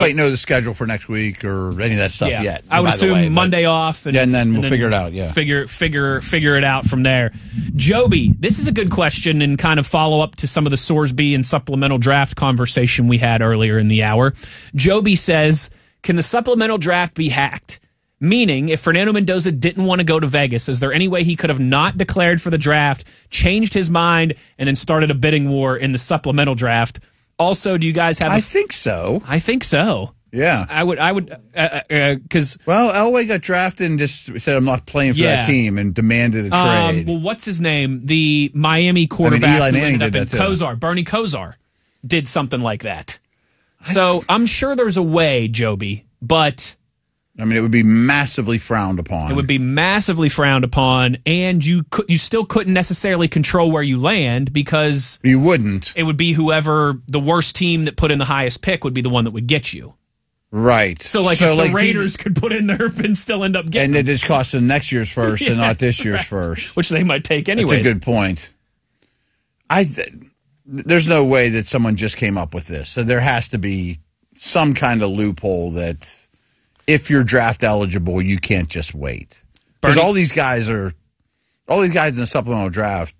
quite know the schedule for next week or any of that stuff yet. I would assume Monday off. And then we'll figure it out, Figure it out from there. Joby, this is a good question and kind of follow up to some of the Sorsby and supplemental draft conversation we had earlier in the hour. Joby says, can the supplemental draft be hacked? Meaning, if Fernando Mendoza didn't want to go to Vegas, is there any way he could have not declared for the draft, changed his mind, and then started a bidding war in the supplemental draft? Also, do you guys have... I think so. I think so. Yeah. I would, because... Well, Elway got drafted and just said, I'm not playing for that team, and demanded a trade. Well, what's his name? The Miami quarterback Eli who Manning ended up did in that too. Kosar, Bernie Kosar, did something like that. So I'm sure there's a way, Joby, but... I mean, it would be massively frowned upon. It would be massively frowned upon, and you still couldn't necessarily control where you land because... You wouldn't. It would be whoever, the worst team that put in the highest pick would be the one that would get you. Right. So, if the Raiders could put in their and still end up getting... And it just cost them next year's first and not this year's first. Which they might take anyways. That's a good point. There's no way that someone just came up with this. So there has to be some kind of loophole that... If you're draft eligible, you can't just wait. Because all these guys in the supplemental draft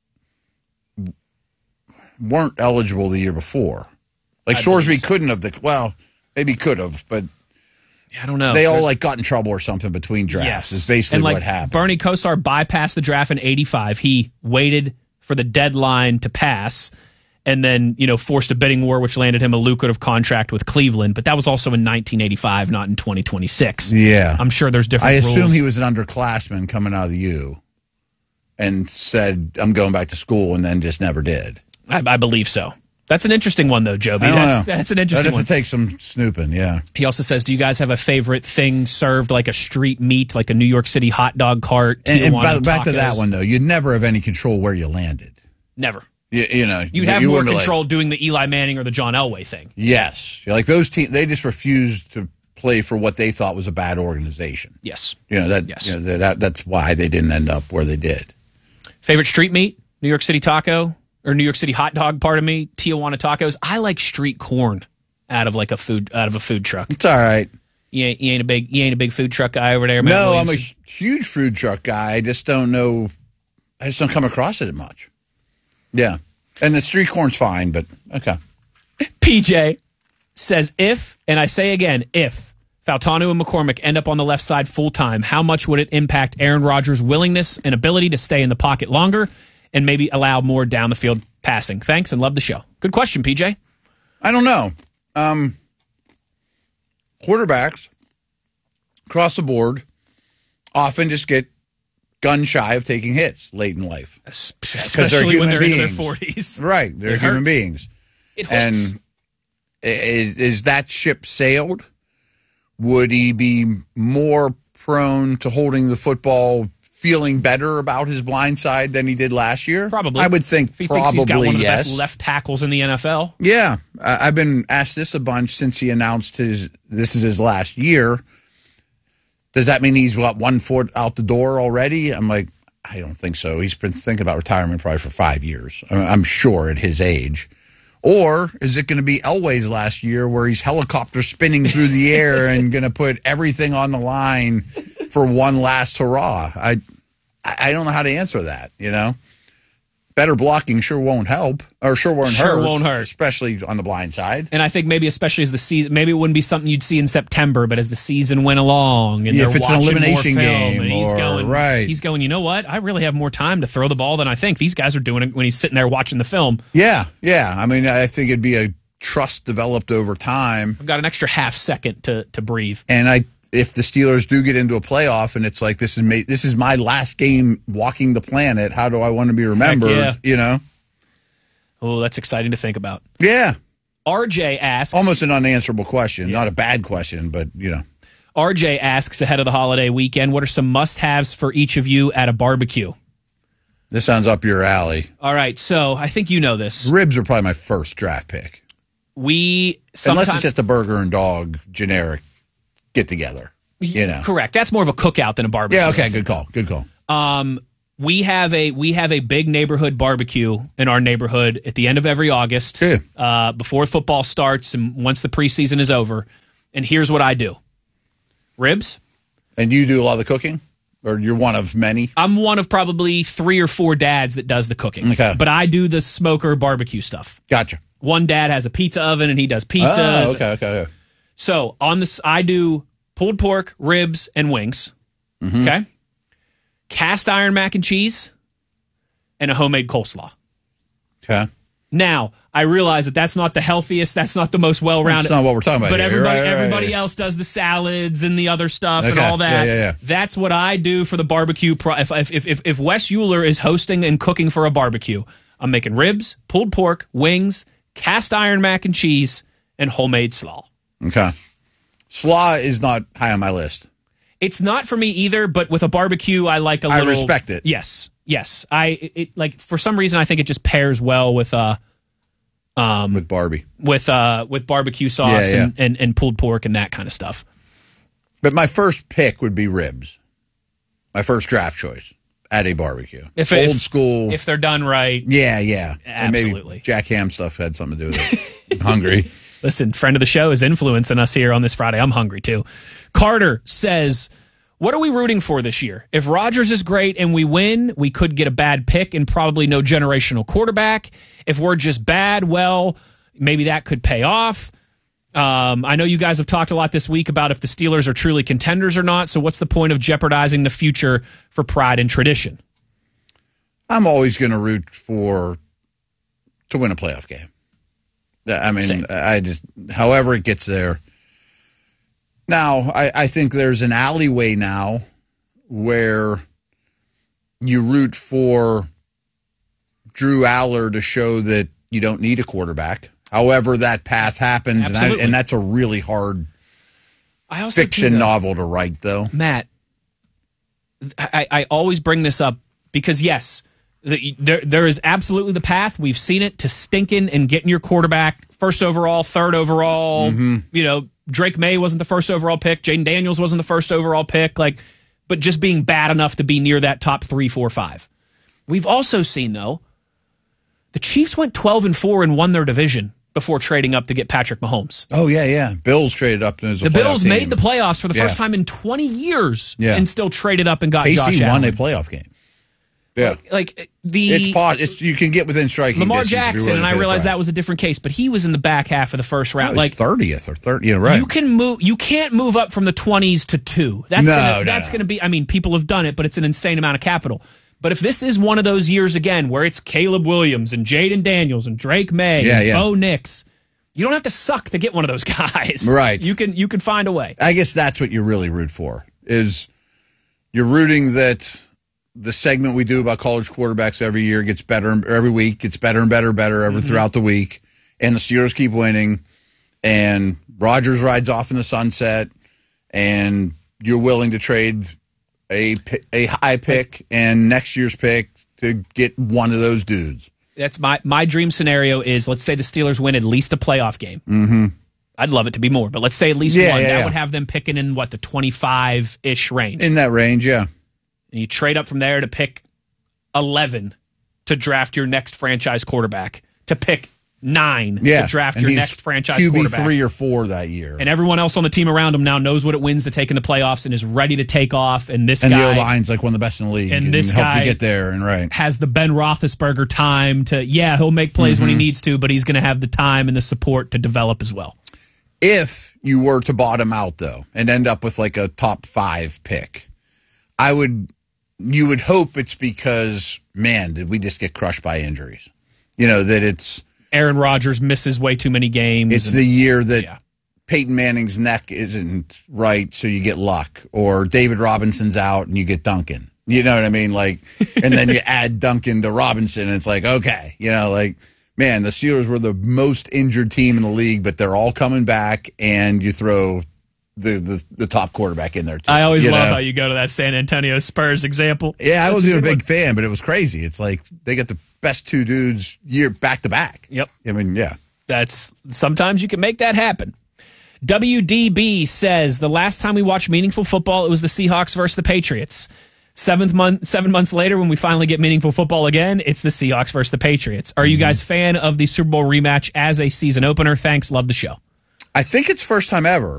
weren't eligible the year before. Like Sorsby couldn't have, maybe could have, but I don't know. They all got in trouble or something between drafts. Is basically what happened. Bernie Kosar bypassed the draft in '85. He waited for the deadline to pass. And then, forced a bidding war, which landed him a lucrative contract with Cleveland. But that was also in 1985, not in 2026. Yeah. I'm sure there's different rules. I assume he was an underclassman coming out of the U and said, I'm going back to school, and then just never did. I believe so. That's an interesting one, though, Joby. That's an interesting one. That take some snooping, yeah. He also says, do you guys have a favorite thing served like a street meat, like a New York City hot dog cart? And back to that one, though. You'd never have any control where you landed. Never. You'd have more control doing the Eli Manning or the John Elway thing. Yes. Those teams, they just refused to play for what they thought was a bad organization. Yes. That's why they didn't end up where they did. Favorite street meat? New York City taco? Or New York City hot dog, pardon me. Tijuana tacos. I like street corn out of a food truck. It's all right. You ain't a big food truck guy over there, man. No, I'm a huge food truck guy. I just don't come across it much. Yeah. And the street corn's fine, but okay. PJ says and I say again, if Fautanu and McCormick end up on the left side full-time, how much would it impact Aaron Rodgers' willingness and ability to stay in the pocket longer and maybe allow more down-the-field passing? Thanks and love the show. Good question, PJ. I don't know. Quarterbacks across the board often just get gun shy of taking hits late in life. Especially when they're in their 40s. Right. They're human beings. It hurts. And is that ship sailed? Would he be more prone to holding the football, feeling better about his blind side than he did last year? Probably. I would think he probably thinks he's got one of the yes. best left tackles in the NFL. Yeah. I've been asked this a bunch since he announced this is his last year. Does that mean he's got 1 foot out the door already? I'm like, I don't think so. He's been thinking about retirement probably for 5 years, I'm sure, at his age. Or is it going to be Elway's last year where he's helicopter spinning through the air and going to put everything on the line for one last hurrah? I don't know how to answer that, Better blocking sure won't help, or sure won't hurt, especially on the blind side. And I think maybe especially as the season, maybe it wouldn't be something you'd see in September, but as the season went along, and if it's an elimination game, and he's going, you know what? I really have more time to throw the ball than I think. These guys are doing it when he's sitting there watching the film. Yeah. I mean, I think it'd be a trust developed over time. I've got an extra half second to breathe. And if the Steelers do get into a playoff and it's like, this is my last game walking the planet, how do I want to be remembered? Yeah. Oh, that's exciting to think about. Yeah. RJ asks. Almost an unanswerable question. Not a bad question, but, RJ asks ahead of the holiday weekend, what are some must-haves for each of you at a barbecue? This sounds up your alley. All right, so I think you know this. Ribs are probably my first draft pick. Unless it's just a burger and dog generic get together, Correct. That's more of a cookout than a barbecue. Yeah, okay, good call. We have a big neighborhood barbecue in our neighborhood at the end of every August, before football starts and once the preseason is over. And here's what I do: ribs. And you do a lot of the cooking, or you're one of many? I'm one of probably 3 or 4 dads that does the cooking. Okay, but I do the smoker barbecue stuff. Gotcha. One dad has a pizza oven and he does pizzas. Oh, okay. So on this, I do pulled pork, ribs, and wings. Mm-hmm. Okay. Cast iron mac and cheese, and a homemade coleslaw. Okay. Now, I realize that that's not the healthiest, that's not the most well-rounded. That's not what we're talking about. But here. everybody else does the salads and the other stuff and all that. Yeah. That's what I do for the barbecue. If Wes Euler is hosting and cooking for a barbecue, I'm making ribs, pulled pork, wings, cast iron mac and cheese, and homemade slaw. Okay. Slaw is not high on my list. It's not for me either, but with a barbecue, I like a little. I respect it. Yes. Like for some reason, I think it just pairs well with Barbie, with barbecue sauce and pulled pork and that kind of stuff. But my first pick would be ribs. My first draft choice at a barbecue. Old school. If they're done right. Yeah. Absolutely. And maybe Jack Ham stuff had something to do with it. I'm hungry. Listen, friend of the show is influencing us here on this Friday. I'm hungry, too. Carter says, what are we rooting for this year? If Rodgers is great and we win, we could get a bad pick and probably no generational quarterback. If we're just bad, well, maybe that could pay off. I know you guys have talked a lot this week about if the Steelers are truly contenders or not, so what's the point of jeopardizing the future for pride and tradition? I'm always going to root to win a playoff game. I mean, however it gets there. Now, I think there's an alleyway now where you root for Drew Aller to show that you don't need a quarterback. However that path happens, and that's a really hard fiction novel to write, though. Matt, I always bring this up because, yes, there is absolutely the path. We've seen it to stinking and getting your quarterback first overall, third overall. Mm-hmm. Drake May wasn't the first overall pick. Jaden Daniels wasn't the first overall pick. But just being bad enough to be near that top 3, 4, 5. We've also seen, though, the Chiefs went 12-4 and won their division before trading up to get Patrick Mahomes. Oh, yeah. Bills traded up. The Bills made the playoffs for the first time in 20 years and still traded up and got Josh Allen. KC won a playoff game. Yeah. It's you can get within striking Lamar distance. Jackson, and I realized that was a different case, but he was in the back half of the first round. 30th or 30th. Yeah, right. You can't move up from the 20s to 2. That's going to be, I mean, people have done it, but it's an insane amount of capital. But if this is one of those years again where it's Caleb Williams and Jaden Daniels and Drake May and Bo Nix, you don't have to suck to get one of those guys. Right. You can find a way. I guess that's what you really root for, is you're rooting that the segment we do about college quarterbacks every year gets better every week, gets better and better throughout the week, and the Steelers keep winning, and Rodgers rides off in the sunset, and you're willing to trade a high pick and next year's pick to get one of those dudes. That's my dream scenario is, let's say the Steelers win at least a playoff game. Mm-hmm. I'd love it to be more, but let's say at least one. That would have them picking in, the 25-ish range. In that range, yeah. And you trade up from there to pick 11 to draft your next franchise quarterback, to pick 9 to draft your next franchise quarterback. QB 3 or 4 that year. And everyone else on the team around him now knows what it wins to take in the playoffs and is ready to take off. And the O-line's like one of the best in the league. And this help guy you get there, and has the Ben Roethlisberger time to, he'll make plays when he needs to, but he's going to have the time and the support to develop as well. If you were to bottom out, though, and end up with a top 5 pick, you would hope it's because, man, did we just get crushed by injuries? That it's Aaron Rodgers misses way too many games. It's the year that Peyton Manning's neck isn't right, so you get Luck, or David Robinson's out and you get Duncan. You know what I mean? And then you add Duncan to Robinson, and it's okay. Man, the Steelers were the most injured team in the league, but they're all coming back, and you throw the top quarterback in there too. I always love how you go to that San Antonio Spurs example. Yeah, I wasn't a big fan, but it was crazy. It's they got the best 2 dudes back to back. Yep. I mean, yeah. That's sometimes you can make that happen. WDB says the last time we watched meaningful football, it was the Seahawks versus the Patriots. 7 months later, when we finally get meaningful football again, it's the Seahawks versus the Patriots. Are you guys fan of the Super Bowl rematch as a season opener? Thanks. Love the show. I think it's first time ever.